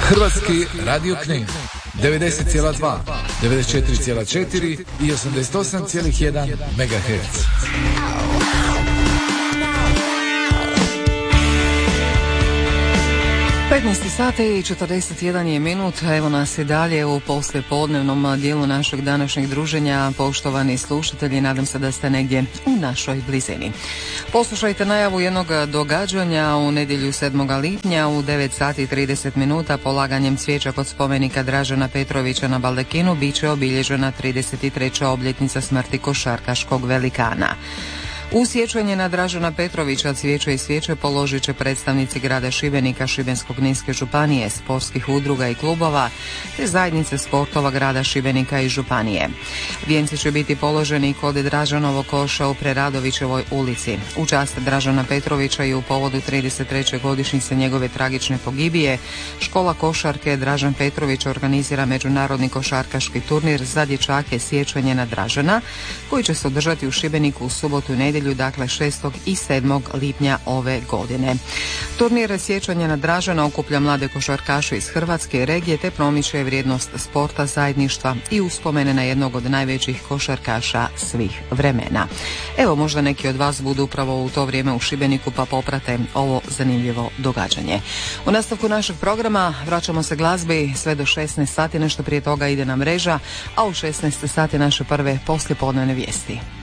Hrvatski radio Knin 90,2, 94,4 i 88,1 MHz. 15 sati i 41 je minut, evo nas i dalje u poslijepodnevnom dijelu našeg današnjeg druženja. Poštovani slušatelji, nadam se da ste negdje u našoj blizini. Poslušajte najavu jednog događanja u nedjelju 7. lipnja u 9 sati i 30 minuta polaganjem cvijeća kod spomenika Dražena Petrovića na Baldekinu bit će obilježena 33. obljetnica smrti košarkaškog velikana. U sjećanje na Dražena Petrovića cvijeće i svijeće položit će predstavnici grada Šibenika, Šibensko-kninske županije, sportskih udruga i klubova, te zajednice sportova grada Šibenika i županije. Vijenci će biti položeni kod Draženovog koša u Preradovićevoj ulici. U čast Dražena Petrovića i u povodu 33. godišnjice njegove tragične pogibije, škola košarke Dražen Petrović organizira međunarodni košarkaški turnir za dječake sjećanje na Dražena, koji će se održati u Šibeniku u subotu i nedjelju, dakle 6. i 7. lipnja ove godine. Turnir sjećanja na Dražena okuplja mlade košarkaše iz Hrvatske i regije te promiče vrijednost sporta, zajedništva i uspomene na jednog od najvećih košarkaša svih vremena. Evo, možda neki od vas budu upravo u to vrijeme u Šibeniku pa poprate ovo zanimljivo događanje. U nastavku našeg programa vraćamo se glazbi sve do 16 sati, nešto prije toga ide na mreža, a u 16 sati naše prve poslijepodnevne vijesti.